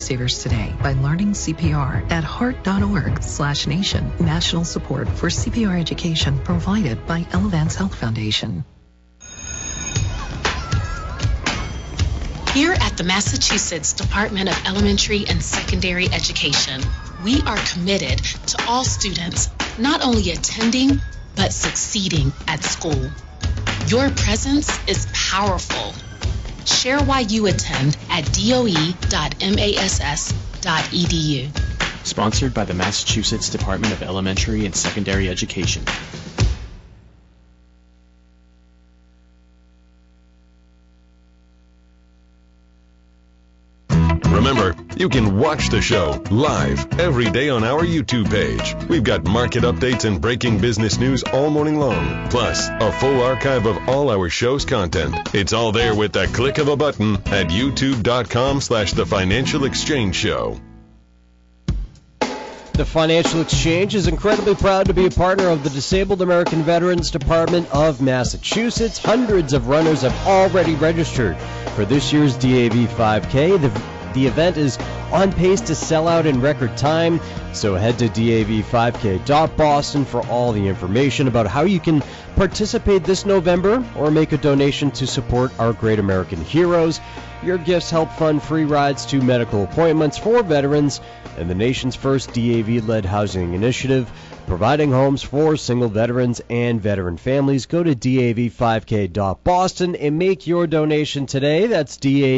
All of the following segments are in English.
lifesavers today by learning CPR at heart.org/nation. National support for CPR education provided by Elevance Health Foundation. Here at the Massachusetts Department of Elementary and Secondary Education, we are committed to all students not only attending, but succeeding at school. Your presence is powerful. Share why you attend at doe.mass.edu. Sponsored by the Massachusetts Department of Elementary and Secondary Education. Remember, you can watch the show live every day on our YouTube page. We've got market updates and breaking business news all morning long, plus a full archive of all our show's content. It's all there with the click of a button at youtube.com/The Financial Exchange Show. The Financial Exchange is incredibly proud to be a partner of the Disabled American Veterans Department of Massachusetts. Hundreds of runners have already registered for this year's DAV 5K. The event is on pace to sell out in record time, so head to dav5k.boston for all the information about how you can participate this November or make a donation to support our great American heroes. Your gifts help fund free rides to medical appointments for veterans and the nation's first DAV-led housing initiative, providing homes for single veterans and veteran families. Go to dav5k.boston and make your donation today. That's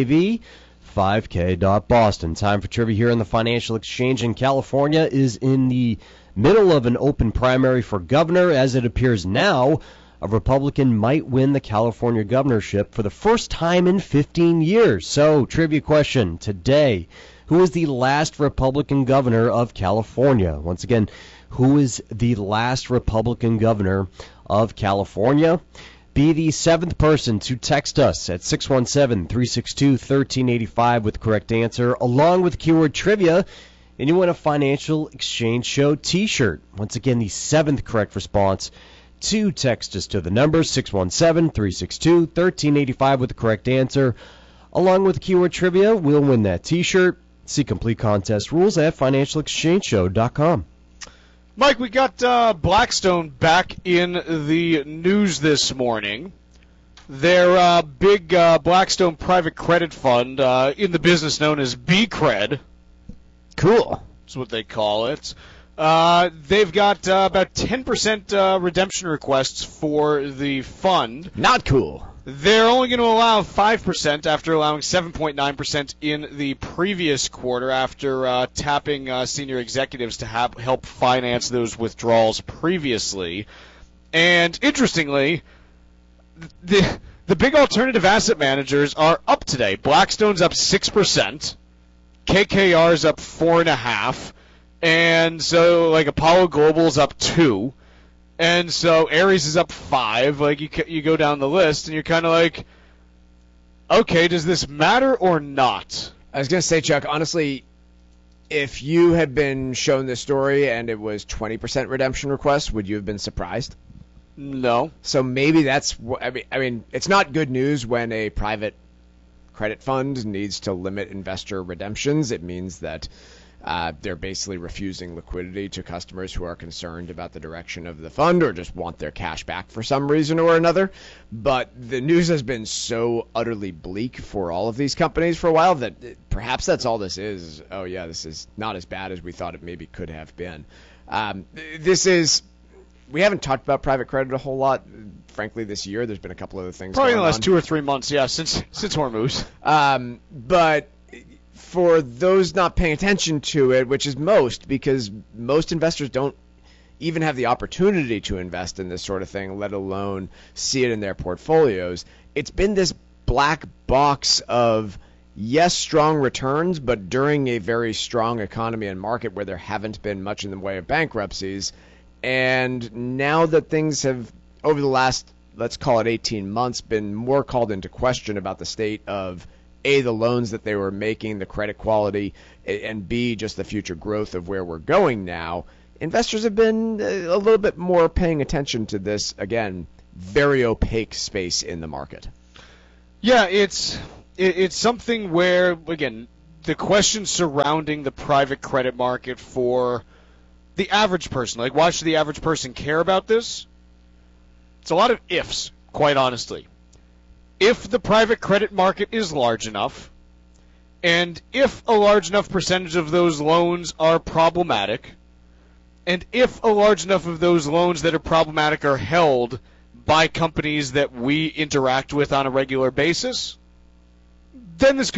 dav5k.boston. Time for trivia here in the Financial Exchange. In California is in the middle of an open primary for governor. As it appears now, a Republican might win the California governorship for the first time in 15 years. So, trivia question today. Who is the last Republican governor of California? Once again, who is the last Republican governor of California? Be the seventh person to text us at 617-362-1385 with the correct answer, along with keyword trivia, and you win a Financial Exchange Show t-shirt. Once again, the seventh correct response to text us to the number 617-362-1385 with the correct answer, along with keyword trivia. We'll win that t-shirt. See complete contest rules at financialexchangeshow.com. Mike, we got Blackstone back in the news this morning. Their big Blackstone private credit fund, in the business known as BCRED. Cool. That's what they call it. They've got about 10% redemption requests for the fund. Not cool. They're only going to allow 5% after allowing 7.9% in the previous quarter after tapping senior executives to help finance those withdrawals previously. And interestingly, the big alternative asset managers are up today. Blackstone's up 6%, KKR's up 4.5%, and so like Apollo Global's up 2%. And so Ares is up 5. Like you go down the list, and you're kind of like, okay, does this matter or not? I was going to say, Chuck, honestly, if you had been shown this story and it was 20% redemption request, would you have been surprised? No. So maybe that's I mean, it's not good news when a private credit fund needs to limit investor redemptions. It means that they're basically refusing liquidity to customers who are concerned about the direction of the fund or just want their cash back for some reason or another. But the news has been so utterly bleak for all of these companies for a while that perhaps that's all this is. Oh, yeah, this is not as bad as we thought it maybe could have been. We haven't talked about private credit a whole lot. Frankly, this year, there's been a couple other things probably going in the last on. 2 or 3 months, yeah, since Hormuz. But for those not paying attention to it, which is most, because most investors don't even have the opportunity to invest in this sort of thing, let alone see it in their portfolios, it's been this black box of, yes, strong returns, but during a very strong economy and market where there haven't been much in the way of bankruptcies. And now that things have, over the last, let's call it 18 months, been more called into question about the state of A, the loans that they were making, the credit quality, and B, just the future growth of where we're going now, investors have been a little bit more paying attention to this, again, very opaque space in the market. Yeah, it's something where, again, the question surrounding the private credit market for the average person. Like, why should the average person care about this? It's a lot of ifs, quite honestly. If the private credit market is large enough, and if a large enough percentage of those loans are problematic, and if a large enough of those loans that are problematic are held by companies that we interact with on a regular basis, then this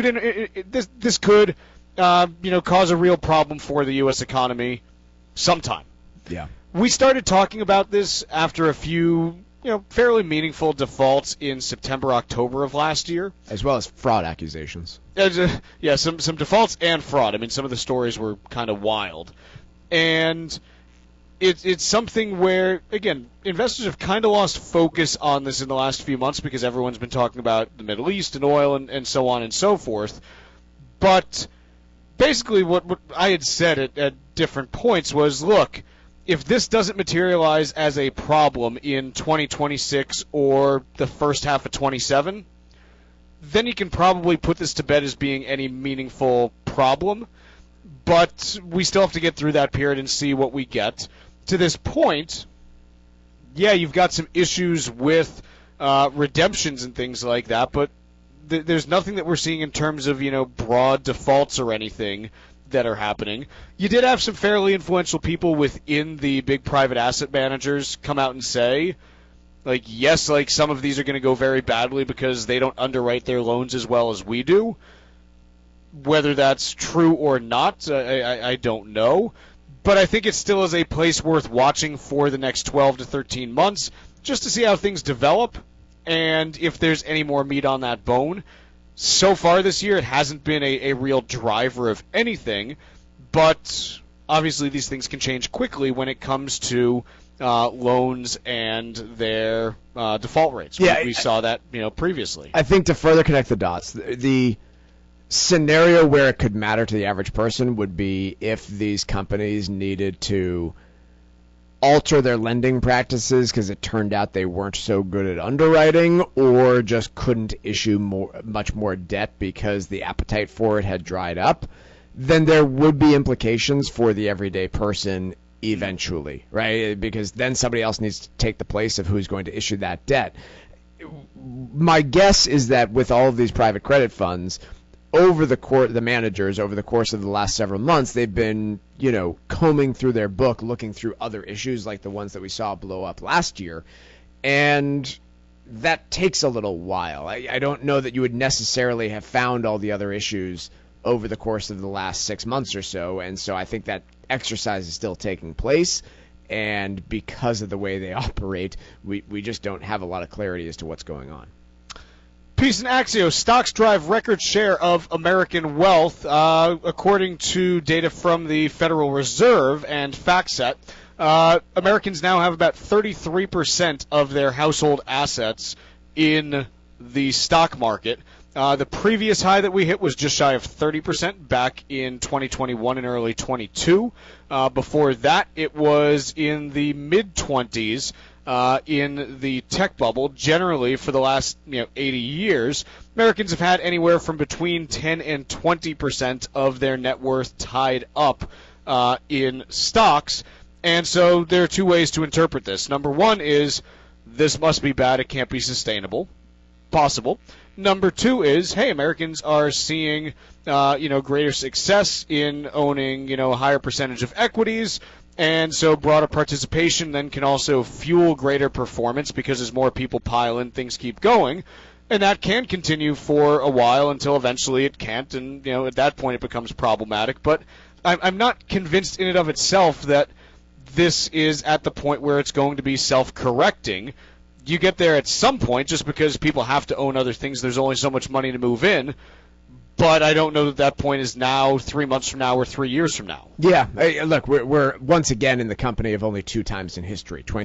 could cause a real problem for the U.S. economy sometime. Yeah. We started talking about this after a few fairly meaningful defaults in September, October of last year. As well as fraud accusations. Yeah, some defaults and fraud. I mean, some of the stories were kind of wild. And it's something where, again, investors have kind of lost focus on this in the last few months because everyone's been talking about the Middle East and oil and so on and so forth. But basically what I had said at different points was, look, if this doesn't materialize as a problem in 2026 or the first half of 27, then you can probably put this to bed as being any meaningful problem. But we still have to get through that period and see what we get. To this point, yeah, you've got some issues with redemptions and things like that, but there's nothing that we're seeing in terms of, broad defaults or anything that are happening. You did have some fairly influential people within the big private asset managers come out and say, yes, some of these are going to go very badly because they don't underwrite their loans as well as we do. Whether that's true or not, I don't know. But I think it still is a place worth watching for the next 12 to 13 months, just to see how things develop and if there's any more meat on that bone. So far this year, it hasn't been a real driver of anything, but obviously these things can change quickly when it comes to loans and their default rates. Yeah, we saw that previously. I think to further connect the dots, the scenario where it could matter to the average person would be if these companies needed to alter their lending practices because it turned out they weren't so good at underwriting, or just couldn't issue much more debt because the appetite for it had dried up. Then there would be implications for the everyday person eventually, right? Because then somebody else needs to take the place of who's going to issue that debt. My guess is that with all of these private credit funds, the managers over the course of the last several months, they've been, combing through their book, looking through other issues like the ones that we saw blow up last year, and that takes a little while. I don't know that you would necessarily have found all the other issues over the course of the last 6 months or so, and so I think that exercise is still taking place, and because of the way they operate, we just don't have a lot of clarity as to what's going on. Peace and Axios, stocks drive record share of American wealth, according to data from the Federal Reserve and FactSet. Americans now have about 33% of their household assets in the stock market. The previous high that we hit was just shy of 30% back in 2021 and early 22. Before that, it was in the mid-20s. In the tech bubble. Generally, for the last 80 years, Americans have had anywhere from between 10 and 20% of their net worth tied up in stocks. And so there are two ways to interpret this. Number one is this must be bad, it can't be sustainable. Possible. Number two is, hey, Americans are seeing greater success in owning a higher percentage of equities. And so broader participation then can also fuel greater performance because as more people pile in, things keep going. And that can continue for a while until eventually it can't. And, at that point it becomes problematic. But I'm not convinced in and of itself that this is at the point where it's going to be self-correcting. You get there at some point just because people have to own other things. There's only so much money to move in. But I don't know that point is now, 3 months from now, or 3 years from now. Yeah, look, we're once again in the company of only two times in history,